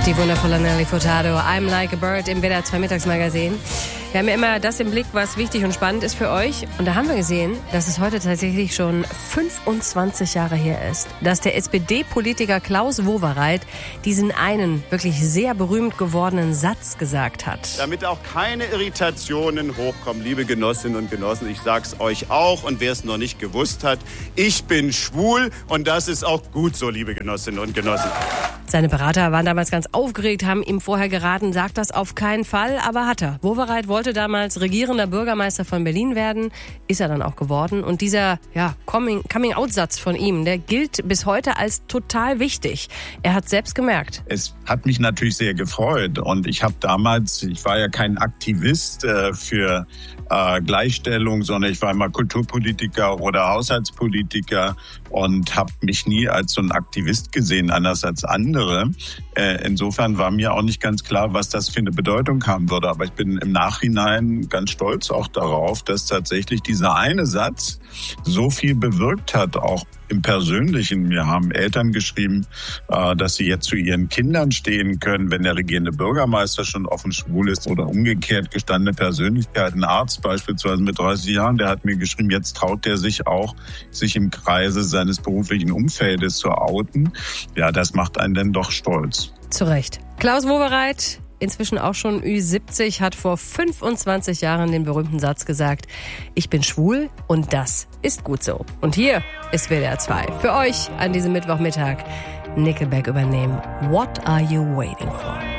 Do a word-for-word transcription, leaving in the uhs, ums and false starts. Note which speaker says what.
Speaker 1: Die wundervolle Nelly Furtado, I'm Like a Bird im W D R zwei Mittagsmagazin. Wir haben ja immer das im Blick, was wichtig und spannend ist für euch. Und da haben wir gesehen, dass es heute tatsächlich schon fünfundzwanzig Jahre her ist, dass der S P D-Politiker Klaus Wowereit diesen einen wirklich sehr berühmt gewordenen Satz gesagt hat.
Speaker 2: Damit auch keine Irritationen hochkommen, liebe Genossinnen und Genossen, ich sag's euch auch und wer es noch nicht gewusst hat, ich bin schwul und das ist auch gut so, liebe Genossinnen und Genossen.
Speaker 1: Seine Berater waren damals ganz aufgeregt, haben ihm vorher geraten, sagt das auf keinen Fall, aber hat er. Wowereit wollte damals regierender Bürgermeister von Berlin werden, ist er dann auch geworden. Und dieser ja, Coming-out-Satz von ihm, der gilt bis heute als total wichtig. Er hat selbst gemerkt.
Speaker 3: Es hat mich natürlich sehr gefreut und ich habe damals, ich war ja kein Aktivist äh, für äh, Gleichstellung, sondern ich war immer Kulturpolitiker oder Haushaltspolitiker und habe mich nie als so ein Aktivist gesehen, anders als andere. Äh, insofern war mir auch nicht ganz klar, was das für eine Bedeutung haben würde. Aber ich bin im Nachhinein ganz stolz auch darauf, dass tatsächlich dieser eine Satz so viel bewirkt hat, auch im Persönlichen. Mir haben Eltern geschrieben, äh, dass sie jetzt zu ihren Kindern stehen können, wenn der regierende Bürgermeister schon offen schwul ist oder umgekehrt gestandene Persönlichkeit. Ein Arzt beispielsweise mit dreißig Jahren, der hat mir geschrieben, jetzt traut der sich auch, sich im Kreise seines beruflichen Umfeldes zu outen. Ja, das macht einen dann doch stolz.
Speaker 1: Zu Recht. Klaus Wowereit, inzwischen auch schon Ü siebzig, hat vor fünfundzwanzig Jahren den berühmten Satz gesagt, ich bin schwul und das ist gut so. Und hier ist W D R zwei. Für euch an diesem Mittwochmittag Nickelback übernehmen. What are you waiting for?